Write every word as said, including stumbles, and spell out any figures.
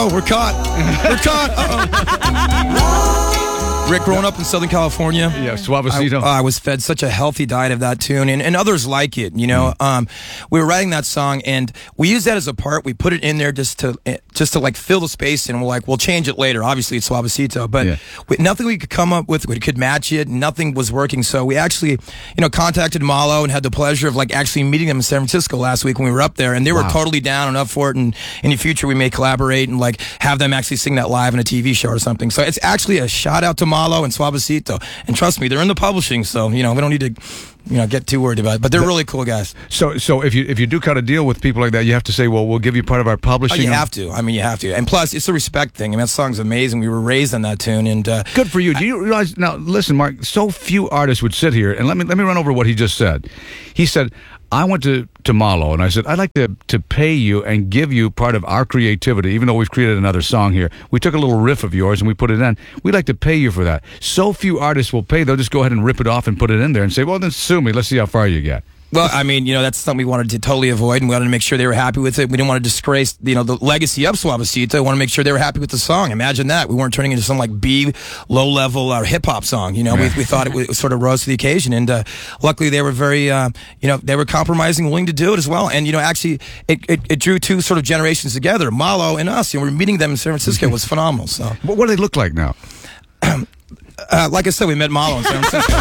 oh, we're caught. We're caught. Uh-oh. Rick, growing up in Southern California, yeah, Suavecito. I, I was fed such a healthy diet of that tune, and, and others like it. You know, mm. um, we were writing that song, and we used that as a part. We put it in there just to just to like fill the space, and we're like, we'll change it later. Obviously, it's Suavecito, but yeah. we, nothing we could come up with we could match it. Nothing was working, so we actually, you know, contacted Malo and had the pleasure of like actually meeting them in San Francisco last week when we were up there, and they were wow. totally down and up for it. And in the future, we may collaborate and like have them actually sing that live in a T V show or something. So it's actually a shout out to Malo and Suavecito. And trust me, they're in the publishing, so you know we don't need to, you know, get too worried about it. But they're really cool guys. So, so if you if you do cut a deal with people like that, you have to say, well, we'll give you part of our publishing. Oh, you have to. I mean, you have to. And plus, it's a respect thing. I mean, that song's amazing. We were raised on that tune, and uh, good for you. Do you realize now? Listen, Mark. So few artists would sit here and let me let me run over what he just said. He said, I went to, to Malo and I said, I'd like to, to pay you and give you part of our creativity, even though we've created another song here. We took a little riff of yours and we put it in. We'd like to pay you for that. So few artists will pay, they'll just go ahead and rip it off and put it in there and say, well, then sue me. Let's see how far you get. Well, I mean, you know, that's something we wanted to totally avoid, and we wanted to make sure they were happy with it. We didn't want to disgrace, you know, the legacy of Suavecito. We want to make sure they were happy with the song. Imagine that. We weren't turning into some, like, B, low-level uh, hip-hop song. You know, we, we thought it, was, it sort of rose to the occasion, and uh, luckily they were very, uh, you know, they were compromising, willing to do it as well. And, you know, actually, it, it, it drew two sort of generations together, Malo and us. You know, we were meeting them in San Francisco. It was phenomenal. So, what do they look like now? uh, like I said, we met Malo in San Francisco.